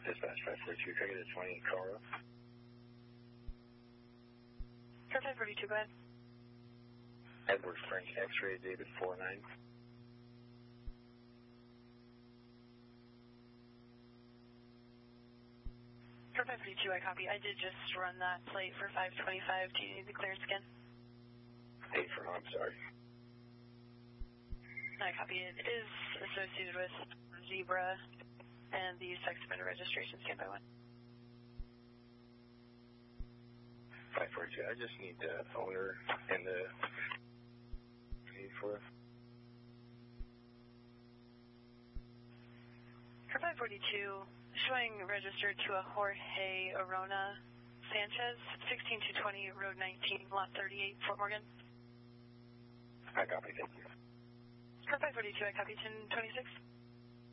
Dispatch 542, can I get a 20 Cora? Car 542, go ahead. Edward Frank X-ray David 49. Car 542, I copy. I did just run that plate for 525. Do you need the clearance again? Hey, for I'm sorry. I copy. It is associated with Zebra and the sex offender registration. Stand by one. 542, I just need the owner and the paid for. Car 542, showing registered to a Jorge Arona Sanchez, 16220 Road 19, Lot 38, Fort Morgan. I copy, thank you. Car 542, I copy 1026.